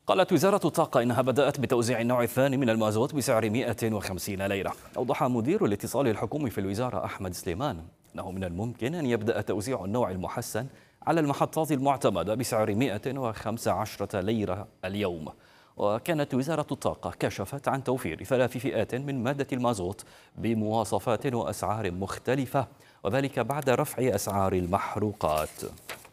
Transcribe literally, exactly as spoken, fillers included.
قالت وزارة الطاقة إنها بدأت بتوزيع النوع الثاني من المازوت بسعر مئة وخمسين ليرة. أوضح مدير الاتصال الحكومي في الوزارة أحمد سليمان أنه من الممكن أن يبدأ توزيع النوع المحسن على المحطات المعتمدة بسعر مئة وخمسة عشر ليرة اليوم. وكانت وزارة الطاقة كشفت عن توفير ثلاث فئات من مادة المازوت بمواصفات وأسعار مختلفة، وذلك بعد رفع أسعار المحروقات.